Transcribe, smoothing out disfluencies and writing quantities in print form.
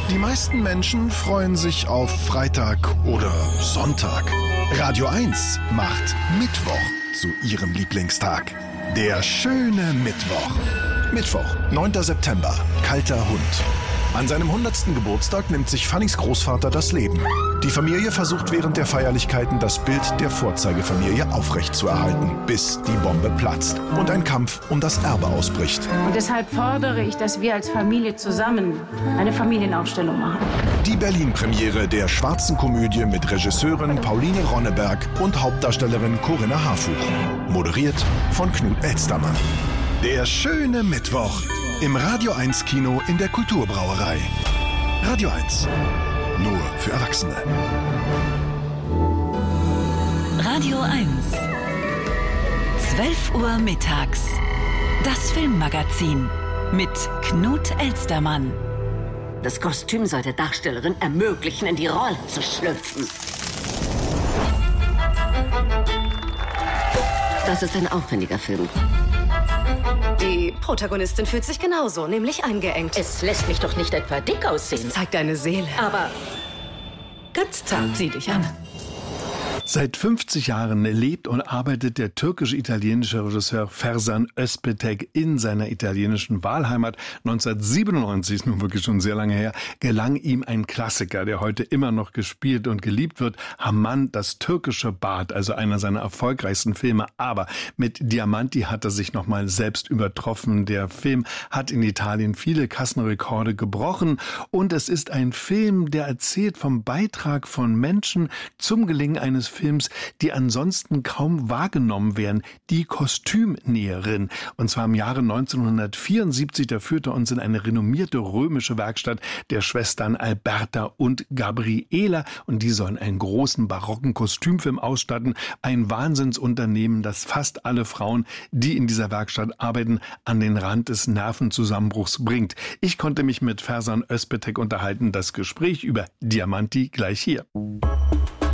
Die meisten Menschen freuen sich auf Freitag oder Sonntag. Radio 1 macht Mittwoch zu ihrem Lieblingstag. Der schöne Mittwoch. Mittwoch, 9. September, kalter Hund. An seinem 100. Geburtstag nimmt sich Fannys Großvater das Leben. Die Familie versucht während der Feierlichkeiten das Bild der Vorzeigefamilie aufrechtzuerhalten, bis die Bombe platzt und ein Kampf um das Erbe ausbricht. Und deshalb fordere ich, dass wir als Familie zusammen eine Familienaufstellung machen. Die Berlin-Premiere der schwarzen Komödie mit Regisseurin Pauline Ronneberg und Hauptdarstellerin Corinna Harfuch. Moderiert von Knut Elstermann. Der schöne Mittwoch im Radio 1 Kino in der Kulturbrauerei. Radio 1. Nur für Erwachsene. Radio 1. 12 Uhr mittags. Das Filmmagazin mit Knut Elstermann. Das Kostüm soll der Darstellerin ermöglichen, in die Rolle zu schlüpfen. Das ist ein aufwendiger Film. Die Protagonistin fühlt sich genauso, nämlich eingeengt. Es lässt mich doch nicht etwa dick aussehen. Es zeigt deine Seele. Aber Ganz zart, sieh dich an. Seit 50 Jahren lebt und arbeitet der türkisch-italienische Regisseur Ferzan Özpetek in seiner italienischen Wahlheimat. 1997, ist nun wirklich schon sehr lange her, gelang ihm ein Klassiker, der heute immer noch gespielt und geliebt wird. Haman, das türkische Bad, also einer seiner erfolgreichsten Filme. Aber mit Diamanti hat er sich nochmal selbst übertroffen. Der Film hat in Italien viele Kassenrekorde gebrochen. Und es ist ein Film, der erzählt vom Beitrag von Menschen zum Gelingen eines Films, die ansonsten kaum wahrgenommen werden, die Kostümnäherin. Und zwar im Jahre 1974, da führte er uns in eine renommierte römische Werkstatt der Schwestern Alberta und Gabriela. Und die sollen einen großen barocken Kostümfilm ausstatten. Ein Wahnsinnsunternehmen, das fast alle Frauen, die in dieser Werkstatt arbeiten, an den Rand des Nervenzusammenbruchs bringt. Ich konnte mich mit Ferzan Özpetek unterhalten. Das Gespräch über Diamanti gleich hier.